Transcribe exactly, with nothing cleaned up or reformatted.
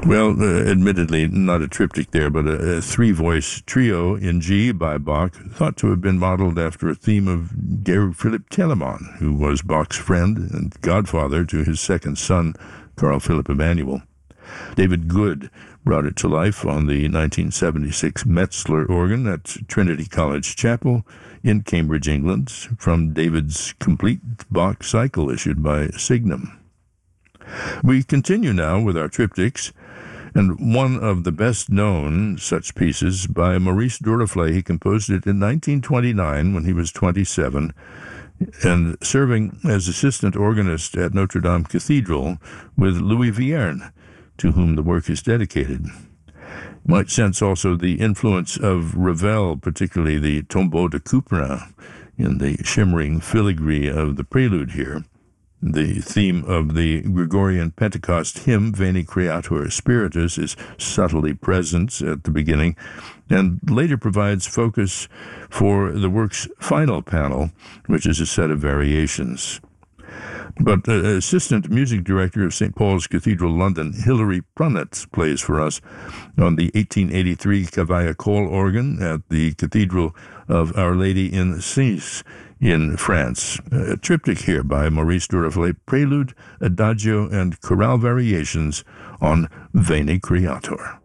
Well, uh, admittedly, not a triptych there, but a, a three-voice trio in G by Bach, thought to have been modeled after a theme of Georg Philipp Telemann, who was Bach's friend and godfather to his second son, Carl Philipp Emanuel. David Good brought it to life on the nineteen seventy-six Metzler organ at Trinity College Chapel in Cambridge, England, from David's complete Bach cycle issued by Signum. We continue now with our triptychs, and one of the best-known such pieces by Maurice Duruflé. He composed it in nineteen twenty-nine when he was twenty-seven, and serving as assistant organist at Notre Dame Cathedral with Louis Vierne, to whom the work is dedicated. You might sense also the influence of Ravel, particularly the Tombeau de Couperin, in the shimmering filigree of the prelude here. The theme of the Gregorian Pentecost hymn, Veni Creator Spiritus, is subtly present at the beginning, and later provides focus for the work's final panel, which is a set of variations. But uh, Assistant Music Director of Saint Paul's Cathedral, London, Hilary Prunnett, plays for us on the eighteen eighty-three Cavaillé-Coll organ at the Cathedral of Our Lady in Sens in France. A triptych here by Maurice Duruflé, Prelude, Adagio, and Chorale Variations on Veni Creator.